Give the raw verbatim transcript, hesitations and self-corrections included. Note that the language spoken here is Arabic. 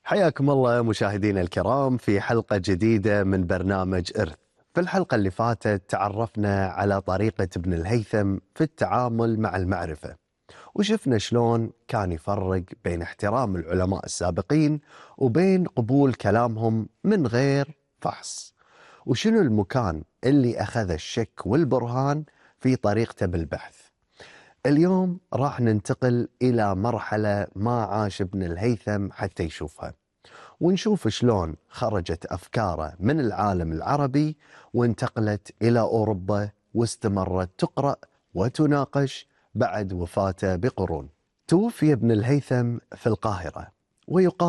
حياكم الله مشاهدينا الكرام في حلقة جديدة من برنامج إرث. في الحلقة اللي فاتت تعرفنا على طريقة ابن الهيثم في التعامل مع المعرفة، وشفنا شلون كان يفرق بين احترام العلماء السابقين وبين قبول كلامهم من غير فحص، وشنو المكان اللي أخذ الشك والبرهان في طريقته بالبحث. اليوم راح ننتقل إلى مرحلة ما عاش ابن الهيثم حتى يشوفها، ونشوف شلون خرجت أفكاره من العالم العربي وانتقلت إلى أوروبا واستمرت تقرأ وتناقش بعد وفاته بقرون. توفي ابن الهيثم في القاهرة، ويقال